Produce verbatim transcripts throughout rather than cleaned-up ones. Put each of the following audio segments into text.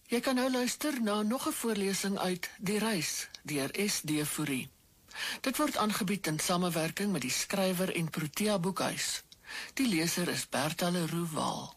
Jy kan nou luister na nog 'n voorlesing uit Die Reis deur S D Fourie. Dit word aangebied in samewerking met die skrywer en Protea Boekhuis. Die leser is Bertha Leroux Waal.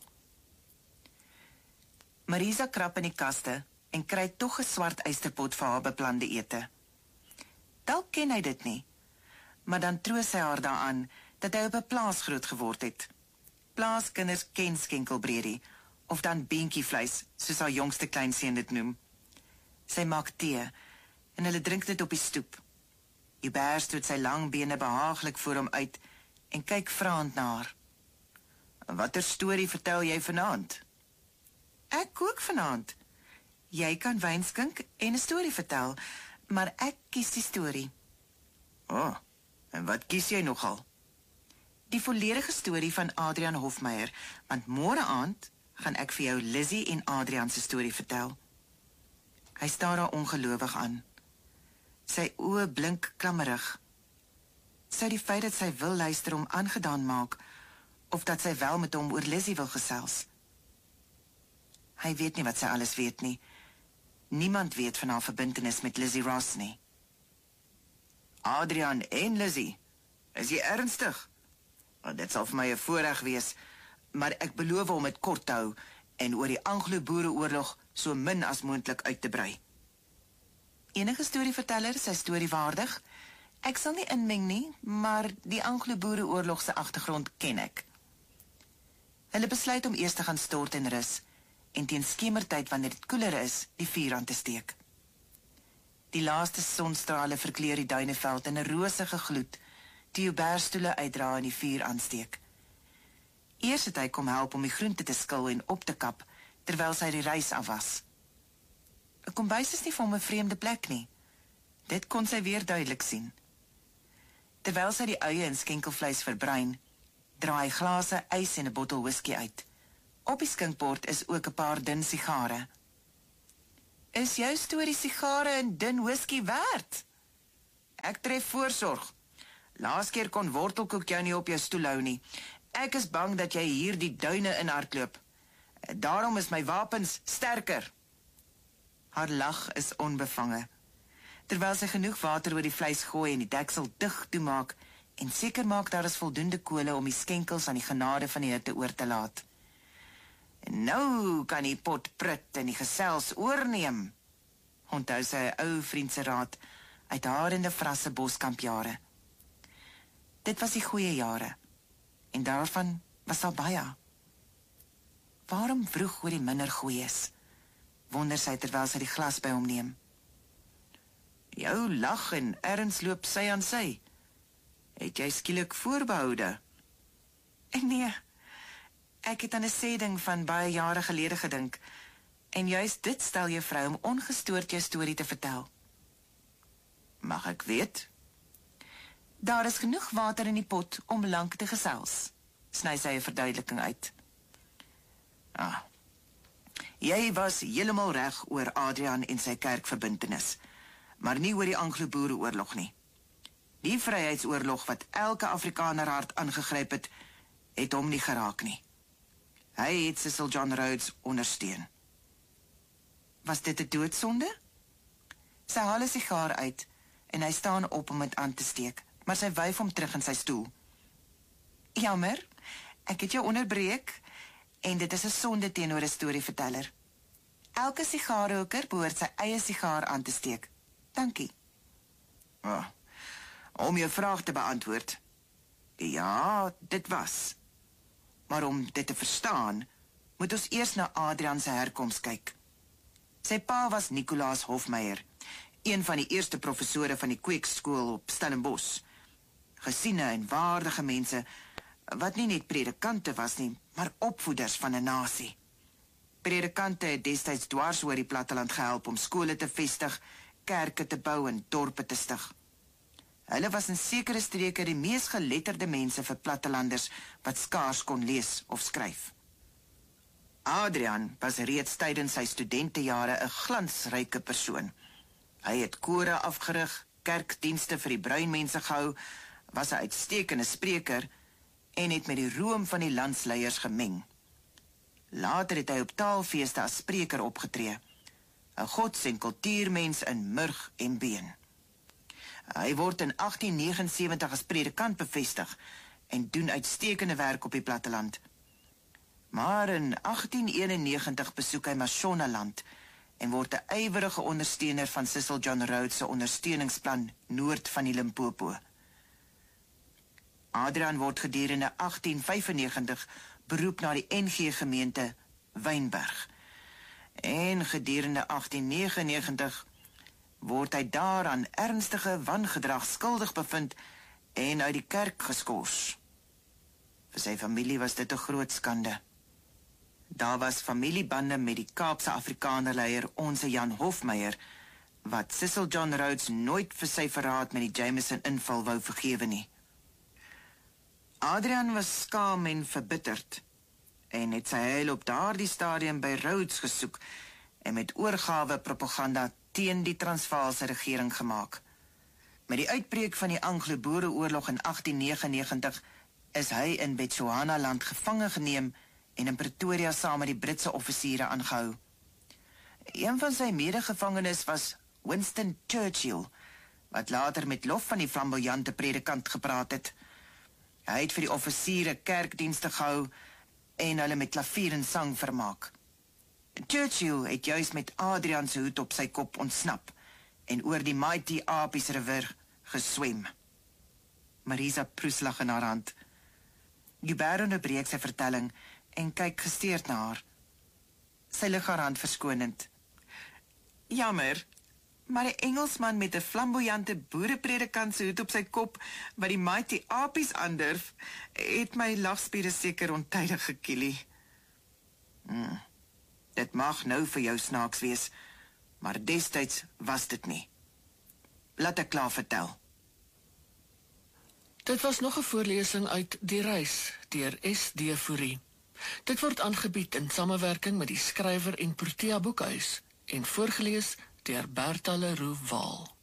Marisa krap in die kaste en kry tog 'n swart eysterpot vir haar beplande ete. Dalk ken hy dit nie, maar dan troos hy haar daaraan dat hy op 'n plaas groot geword het. Plaaskinders ken skenkelbredie, of dan beentjievleis, soos haar jongste kleinseun dit noem. Sy maak tee, en hulle drink dit op die stoep. Hubert stoot sy lang bene behaaglik voor hom uit, en kyk vraend na haar. Watter storie vertel jy vanaand? Ek kook vanaand. Jy kan wyn skink en 'n storie vertel, maar ek kies die storie. Oh, en wat kies jy nogal? Die volledige storie van Adrian Hofmeyer, want môre aand gaan ek vir jou Lizzie en Adrian se storie vertel. Hy staar haar ongelowig aan. Sy oë blink klammerig. Sou die feit dat sy wil luister om aangedaan maak, of dat sy wel met hom oor Lizzie wil gesels? Hy weet nie wat sy alles weet nie. Niemand weet van haar verbintenis met Lizzie Ross nie. Adrian en Lizzie, is jy ernstig? Oh, dit sal vir my 'n voorreg wees, maar ek beloof om dit kort te hou en oor die Anglo-Boereoorlog so min as moontlik uit te brei. Enige storieverteller is sy storie waardig. Ek sal nie inmeng nie, maar die Anglo-Boereoorlog se agtergrond ken ek. Hulle besluit om eers te gaan stort en rus, en teen skemertyd wanneer dit koeler is, die vuur aan te steek. Die laaste sonstrale verkleur die duineveld in 'n rosige gloed, die Hubert stoele uitdra en die vuur aansteek. Eers het hy kom help om die groente te skil en op te kap, terwyl sy die rys afwas. 'n Kombuis is nie vir hom 'n vreemde plek nie. Dit kon sy weer duidelik sien. Terwyl sy die uie en skenkelvleis verbruin, draai hy glase ys en 'n bottel whisky uit. Op die skinkbord is ook 'n paar dun sigare. Is jou storie sigare en dun whisky werd? Ek tref voorsorg. Laas keer kon wortelkoek jou nie op jou stoel hou nie. Ek is bang dat jy hier die duine in hardloop. Daarom is my wapens sterker. Haar lag is onbevange, terwyl sy genoeg water oor die vleis gooi en die deksel dig toemaak en seker maak daar is voldoende kole om die skenkels aan die genade van die hitte oor te laat. En nou kan die pot prut en die gesels oorneem. Onthou sy 'n ou vriend se raad uit haar en die frasse boskampjare. Dit was die goeie jare, en daarvan was al baie. Waarom vroeg oor die minder goeies? Wonder sy terwyl sy die glas by hom neem. Jou lag en erns loop sy aan sy. Het jy skielik voorbehoude? Nee, ek het aan 'n sêding van baie jare gelede gedink, en juist dit stel jou vrou om ongestoord jou storie te vertel. Mag ek weet? Daar is genoeg water in die pot om lank te gesels, sny sy 'n verduideliking uit. Ah, jy was heeltemal reg oor Adrian en sy kerkverbintenis, maar nie oor die Anglo-Boereoorlog nie. Die vryheidsoorlog wat elke Afrikaner hart aangegryp het, het hom nie geraak nie. Hy het Cecil John Rhodes ondersteun. Was dit 'n doodsonde? Sy haal 'n sigaar uit en hy staan op om dit aan te steek, maar sy wyf hom terug in sy stoel. Jammer, ek het jou onderbreek en dit is 'n sonde teenoor 'n storieverteller. Elke sigaarroker behoort sy eie sigaar aan te steek. Dankie. Oh, om jou vraag te beantwoord. Ja, dit was. Maar om dit te verstaan, moet ons eers na Adrian se herkoms kyk. Sy pa was Nicolaas Hofmeyer, een van die eerste professore van die kweekskool op Stellenbosch. Gesiene en waardige mense, wat nie net predikante was nie, maar opvoeders van 'n nasie. Predikante het destyds dwars oor die platteland gehelp om skole te vestig, kerke te bou en dorpe te stig. Hulle was in sekere streke die mees geletterde mense vir plattelanders wat skaars kon lees of skryf. Adrian was reeds tydens sy studentejare 'n glansryke persoon. Hy het kore afgerig, kerkdienste vir die bruin mense gehou, was 'n uitstekende spreker en het met die roem van die landsleiers gemeng. Later het hy op taalfeeste as spreker opgetree, 'n gods- en kultuurmens in murg en been. Hy word in agttien negenensewentig as predikant bevestig en doen uitstekende werk op die platteland. Maar in agttien eenennegentig besoek hy Mashonaland en word 'n ywerige ondersteuner van Cecil John Rhodes se ondersteuningsplan noord van die Limpopo. Adrian word gedurende agttien vyfennegentig beroep na die N G gemeente Wynberg. En gedurende agttien negenennegentig word hy daaraan ernstige wangedrag skuldig bevind en uit die kerk geskort. Vir sy familie was dit 'n groot skande. Daar was familiebande met die Kaapse Afrikanerleier Onse Jan Hofmeyer, wat Cecil John Rhodes nooit vir sy verraad met die Jameson inval wou vergewe nie. Adrian was skaam en verbitterd en het sy heil op daardie stadium by Rhodes gesoek en met oorgawe propaganda teen die Transvaalse regering gemaak. Met die uitbreek van die Anglo-Boereoorlog in agttien negenennegentig is hy in Bechuanaland gevange geneem en in Pretoria saam met die Britse offisiere aangehou. Een van sy medegevangenes was Winston Churchill, wat later met lof van die flamboyante predikant gepraat het. Hy het vir die offisiere kerkdienste gehou en hulle met klavier en sang vermaak. Churchill het juis met Adrian se hoed op sy kop ontsnap en oor die Mighty Apies rivier geswem. Marisa proes lag in haar hand. Gubert onderbreek sy vertelling en kyk gesteerd na haar. Sy lig haar hand verskonend. Jammer, maar 'n Engelsman met 'n flamboyante boerepredikant se hoed op sy kop wat die Mighty Apies aandurf, het my lagspiere seker ontydig gekielie. Hmm. Dit mag nou vir jou snaaks wees, maar destyds was dit nie. Laat ek klaar vertel. Dit was nog 'n voorlesing uit Die Reis deur S D Fourie. Dit word aangebied in samewerking met die skrywer en Protea Boekhuis en voorgeles deur Bertha Leroux Waal.